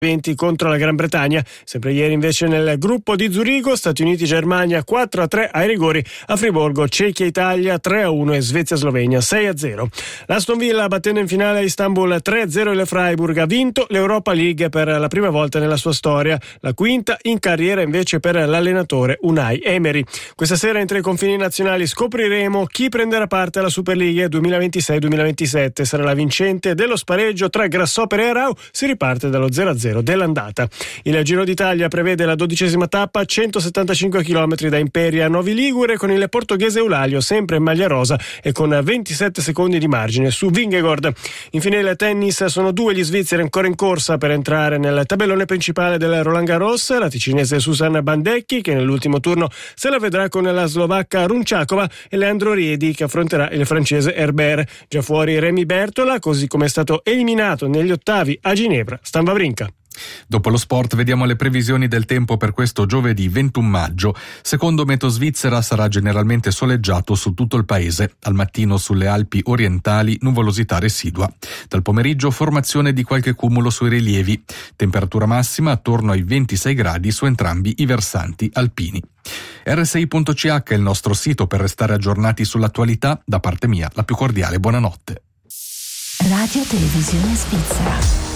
20 contro la Gran Bretagna. Sempre ieri invece nel gruppo di Zurigo, Stati Uniti-Germania 4-3 ai rigori, a Friburgo Cechia-Italia 3-1 e Svezia-Slovenia 6-0. L'Aston Villa, battendo in finale a Istanbul 3-0 il Freiburg, ha vinto l'Europa League per la prima volta nella sua storia, la quinta in carriera invece per l'allenatore Unai Emery. Questa sera entro i confini nazionali scopriremo chi prenderà parte alla Superliga 2026-2027. Sarà la vincente dello spareggio tra Grasshopper e Arau. Si riparte dallo 0-0 dell'andata. Il Giro d'Italia prevede la 12ª tappa, 175 km da Imperia a Novi Ligure, con il portoghese Eulalio sempre in maglia rosa e con 27 secondi di margine su Vingegaard. Infine il tennis, sono due gli svizzeri ancora in corsa per entrare nel tabellone principale del Roland Garros, la ticinese Susanna Bandecchi, che nell'ultimo turno se la vedrà con la slovacca Runčáková, e Leandro Riedi, che affronterà il francese Herbert. Già fuori Remy Bertola, così come è stato eliminato negli ottavi a Ginevra Stan Wawrinka. Dopo lo sport vediamo le previsioni del tempo per questo giovedì 21 maggio. Secondo Meteo Svizzera sarà generalmente soleggiato su tutto il paese. Al mattino sulle Alpi orientali nuvolosità residua. Dal pomeriggio formazione di qualche cumulo sui rilievi. Temperatura massima attorno ai 26 gradi su entrambi i versanti alpini. RSI.ch è il nostro sito per restare aggiornati sull'attualità. Da parte mia la più cordiale buonanotte. Radio Televisione Svizzera.